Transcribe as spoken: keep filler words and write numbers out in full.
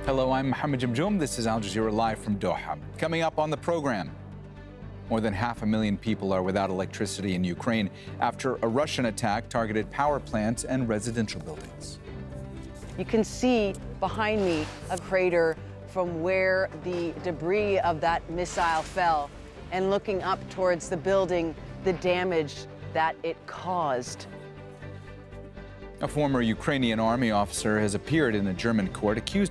Hello, I'm Mohammed Jamjoom. This is Al Jazeera Live from Doha. Coming up on the program, more than half a million people are without electricity in Ukraine after a Russian attack targeted power plants and residential buildings. You can see behind me a crater from where the debris of that missile fell, and looking up towards the building, the damage that it caused. A former Ukrainian army officer has appeared in a German court accused